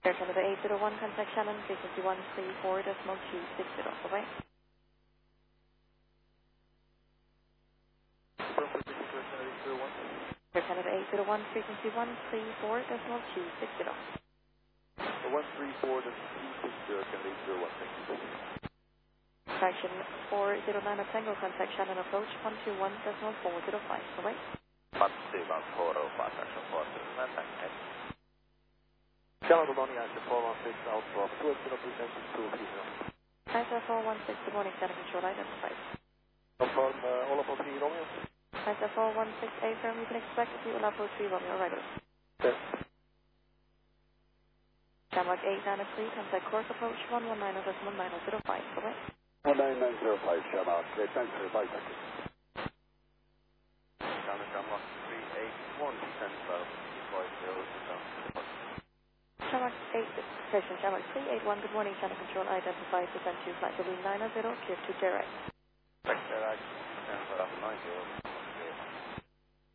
Air Canada 801, contact Shannon, frequency 134.260, bye-bye. Air Canada 801, frequency 134.260. 134.260, Canada 801, thank you. Traction 409 of Tango, contact Shannon, approach 121.405, bye-bye. 121.405, traction 409, thank you. Shannon, good morning, answer 416, out from 280, present 230. Answer 416, good morning, Shannon Control, identified. Confirm all of 3 Romeo. Answer 416, firm, you can expect a few for 3 Romeo, regular. Yes. Shamrock 893, contact course approach 119.905, bye-bye. 19905, Shamrock 893, thank you. Shamrock 381, descent 12, Shamrock 8, station Shamrock 381, good morning, Channel Control, identified, descent to flight balloon 900, clear to direct. Direct, 90.